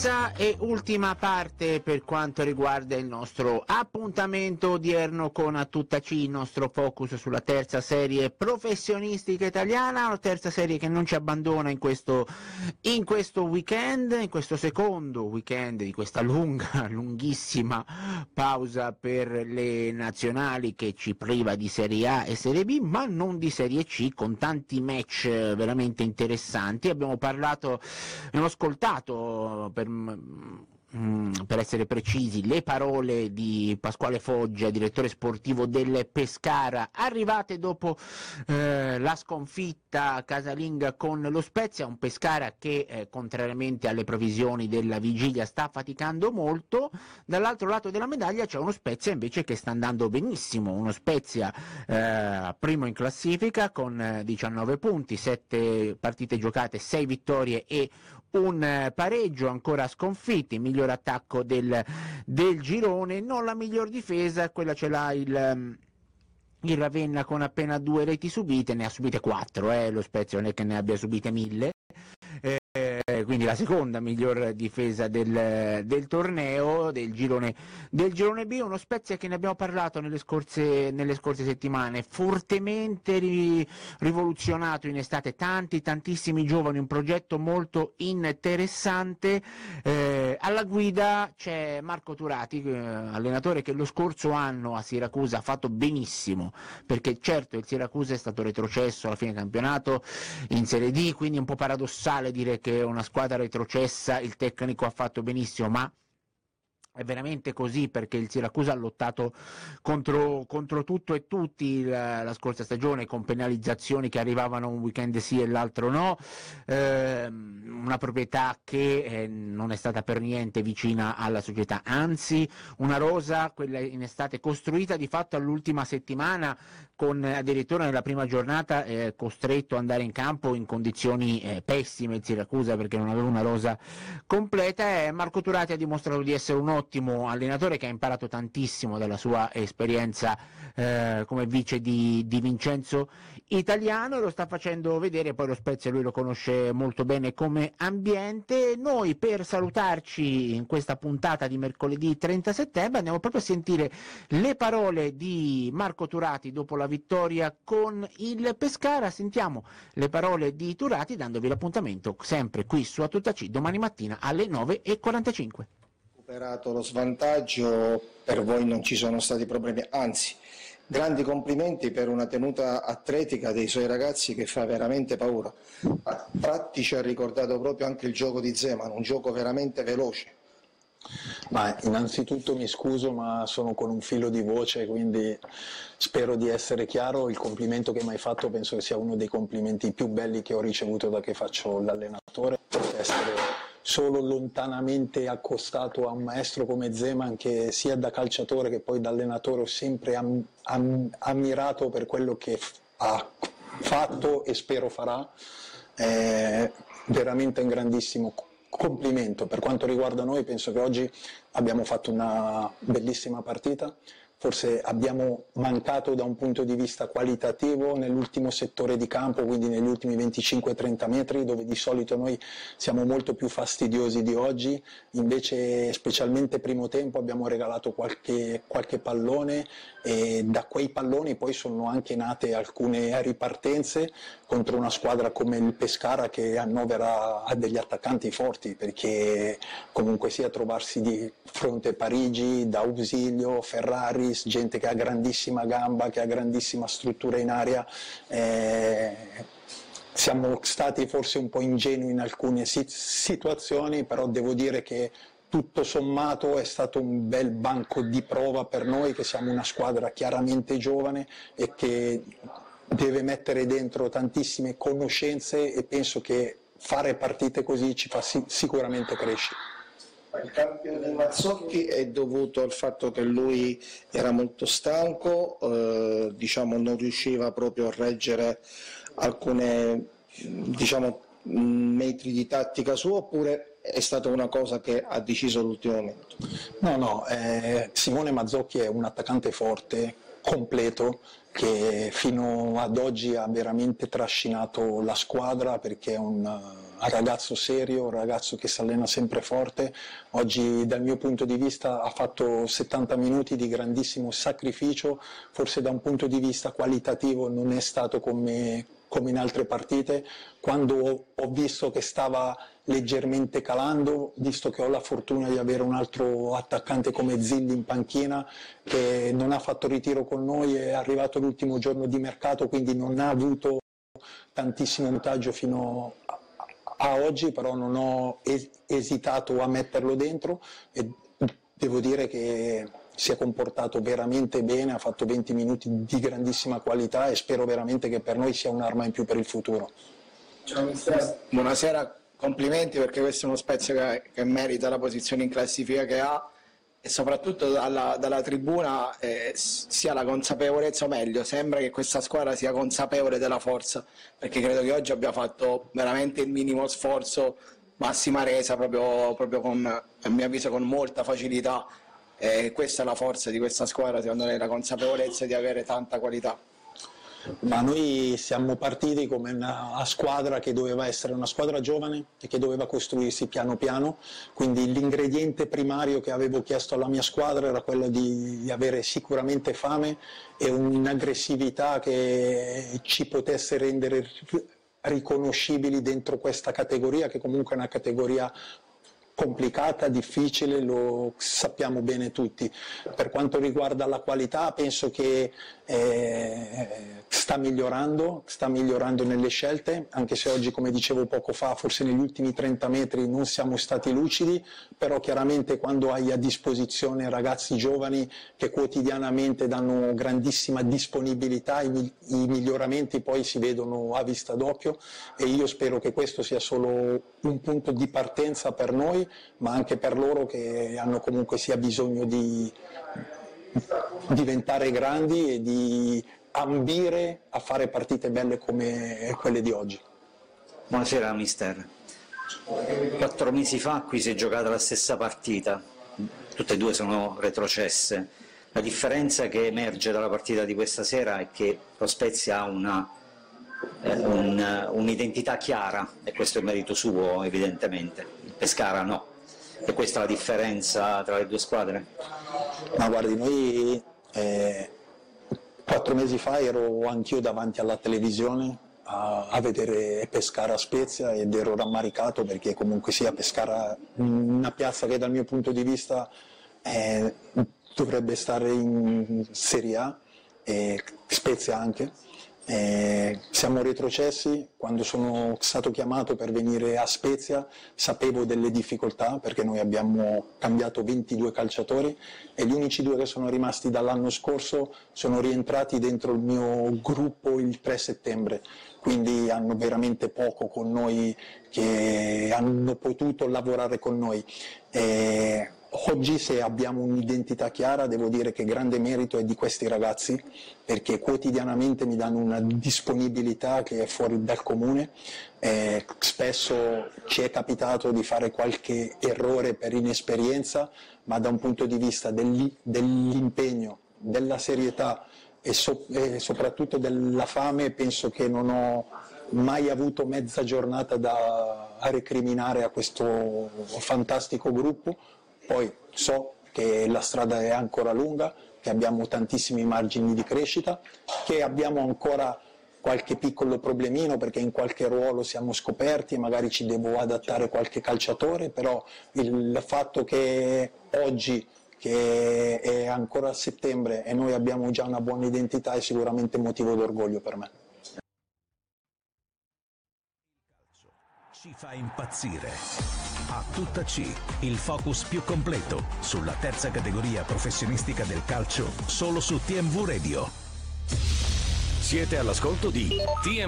E ultima parte per quanto riguarda il nostro appuntamento odierno con A Tutta C, il nostro focus sulla terza serie professionistica italiana, una terza serie che non ci abbandona in questo weekend, in questo secondo weekend di questa lunghissima pausa per le nazionali che ci priva di Serie A e Serie B, ma non di Serie C, con tanti match veramente interessanti. Abbiamo ascoltato per essere precisi le parole di Pasquale Foggia, direttore sportivo del Pescara, arrivate dopo la sconfitta casalinga con lo Spezia, un Pescara che contrariamente alle previsioni della vigilia sta faticando molto. Dall'altro lato della medaglia c'è uno Spezia invece che sta andando benissimo, uno Spezia primo in classifica con 19 punti, 7 partite giocate, 6 vittorie e un pareggio, ancora sconfitti, miglior attacco del girone, non la miglior difesa, quella ce l'ha il Ravenna con appena 2 reti subite, ne ha subite 4, lo Spezia non è che ne abbia subite 1000, quindi la seconda miglior difesa del torneo, del girone B. Uno Spezia che ne abbiamo parlato nelle scorse settimane, fortemente rivoluzionato in estate, tantissimi giovani, un progetto molto interessante. Alla guida c'è Marco Turati, allenatore che lo scorso anno a Siracusa ha fatto benissimo, perché certo il Siracusa è stato retrocesso alla fine campionato in Serie D, quindi è un po' paradossale dire che è una squadra retrocessa, il tecnico ha fatto benissimo, ma è veramente così, perché il Siracusa ha lottato contro tutto e tutti la scorsa stagione, con penalizzazioni che arrivavano un weekend sì e l'altro no, una proprietà che non è stata per niente vicina alla società, anzi una rosa, quella in estate, costruita di fatto all'ultima settimana, con addirittura nella prima giornata costretto ad andare in campo in condizioni pessime il Siracusa, perché non aveva una rosa completa. Marco Turati ha dimostrato di essere un ottimo allenatore che ha imparato tantissimo dalla sua esperienza come vice di Vincenzo Italiano, e lo sta facendo vedere. Poi lo Spezia lui lo conosce molto bene come ambiente. Noi, per salutarci in questa puntata di mercoledì 30 settembre, andiamo proprio a sentire le parole di Marco Turati dopo la vittoria con il Pescara. Sentiamo le parole di Turati, dandovi l'appuntamento sempre qui su A Tutta C domani mattina alle 9:45. Recuperato lo svantaggio, per voi non ci sono stati problemi, anzi grandi complimenti per una tenuta atletica dei suoi ragazzi che fa veramente paura. Pratti ci ha ricordato proprio anche il gioco di Zeman, un gioco veramente veloce. Ma innanzitutto mi scuso, ma sono con un filo di voce, quindi spero di essere chiaro. Il complimento che mi hai fatto penso che sia uno dei complimenti più belli che ho ricevuto da che faccio l'allenatore. Essere solo lontanamente accostato a un maestro come Zeman, che sia da calciatore che poi da allenatore ho sempre ammirato per quello che ha fatto e spero farà, è veramente un grandissimo complimento. Per quanto riguarda noi, penso che oggi abbiamo fatto una bellissima partita. Forse abbiamo mancato da un punto di vista qualitativo nell'ultimo settore di campo, quindi negli ultimi 25-30 metri, dove di solito noi siamo molto più fastidiosi di oggi. Invece, specialmente primo tempo, abbiamo regalato qualche pallone, e da quei palloni poi sono anche nate alcune ripartenze contro una squadra come il Pescara, che annovera degli attaccanti forti, perché comunque sia trovarsi di fronte Parigi, D'Ausilio, Ferrari, gente che ha grandissima gamba, che ha grandissima struttura in aria. Siamo stati forse un po' ingenui in alcune situazioni, però devo dire che tutto sommato è stato un bel banco di prova per noi, che siamo una squadra chiaramente giovane e che deve mettere dentro tantissime conoscenze, e penso che fare partite così ci fa sicuramente crescere. Il cambio di Mazzocchi è dovuto al fatto che lui era molto stanco, non riusciva proprio a reggere alcune metri di tattica sua, oppure è stata una cosa che ha deciso all'ultimo momento? No, Simone Mazzocchi è un attaccante forte, completo, che fino ad oggi ha veramente trascinato la squadra, perché è un ragazzo serio, un ragazzo che si allena sempre forte. Oggi dal mio punto di vista ha fatto 70 minuti di grandissimo sacrificio, forse da un punto di vista qualitativo non è stato come in altre partite. Quando ho visto che stava leggermente calando, visto che ho la fortuna di avere un altro attaccante come Zilli in panchina che non ha fatto ritiro con noi, è arrivato l'ultimo giorno di mercato, quindi non ha avuto tantissimo minutaggio fino a oggi, però non ho esitato a metterlo dentro e devo dire che si è comportato veramente bene, ha fatto 20 minuti di grandissima qualità e spero veramente che per noi sia un'arma in più per il futuro. Ciao mister, buonasera, complimenti perché questo è uno Spezia che merita la posizione in classifica che ha e soprattutto dalla tribuna si ha la consapevolezza, o meglio, sembra che questa squadra sia consapevole della forza, perché credo che oggi abbia fatto veramente il minimo sforzo, massima resa, proprio con, a mio avviso, con molta facilità. Questa è la forza di questa squadra, secondo me, la consapevolezza di avere tanta qualità. Ma noi siamo partiti come una squadra che doveva essere una squadra giovane e che doveva costruirsi piano piano, quindi l'ingrediente primario che avevo chiesto alla mia squadra era quello di avere sicuramente fame e un'aggressività che ci potesse rendere riconoscibili dentro questa categoria, che comunque è una categoria complicata, difficile, lo sappiamo bene tutti. Per quanto riguarda la qualità, penso che sta migliorando nelle scelte, anche se oggi, come dicevo poco fa, forse negli ultimi 30 metri non siamo stati lucidi, però chiaramente quando hai a disposizione ragazzi giovani che quotidianamente danno grandissima disponibilità, i miglioramenti poi si vedono a vista d'occhio e io spero che questo sia solo un punto di partenza per noi, ma anche per loro che hanno comunque sia bisogno di diventare grandi e di ambire a fare partite belle come quelle di oggi. Buonasera mister. 4 mesi fa qui si è giocata la stessa partita, tutte e due sono retrocesse. La differenza che emerge dalla partita di questa sera è che lo Spezia ha un'identità chiara e questo è merito suo evidentemente, il Pescara no. E questa è la differenza tra le due squadre? Ma guardi, noi 4 mesi fa ero anch'io davanti alla televisione a vedere Pescara Spezia ed ero rammaricato perché comunque sia Pescara una piazza che dal mio punto di vista dovrebbe stare in Serie A e Spezia anche. Siamo retrocessi. Quando sono stato chiamato per venire a Spezia sapevo delle difficoltà perché noi abbiamo cambiato 22 calciatori e gli unici 2 che sono rimasti dall'anno scorso sono rientrati dentro il mio gruppo il 3 settembre, quindi hanno veramente poco con noi, che hanno potuto lavorare con noi. Oggi se abbiamo un'identità chiara devo dire che grande merito è di questi ragazzi perché quotidianamente mi danno una disponibilità che è fuori dal comune. Spesso ci è capitato di fare qualche errore per inesperienza, ma da un punto di vista dell'impegno, della serietà e soprattutto della fame penso che non ho mai avuto mezza giornata da recriminare a questo fantastico gruppo. Poi so che la strada è ancora lunga, che abbiamo tantissimi margini di crescita, che abbiamo ancora qualche piccolo problemino perché in qualche ruolo siamo scoperti e magari ci devo adattare qualche calciatore, però il fatto che oggi, che è ancora settembre e noi abbiamo già una buona identità, è sicuramente motivo d'orgoglio per me. Ci fa impazzire. A tutta C, il focus più completo sulla terza categoria professionistica del calcio solo su TMV Radio. Siete all'ascolto di TMV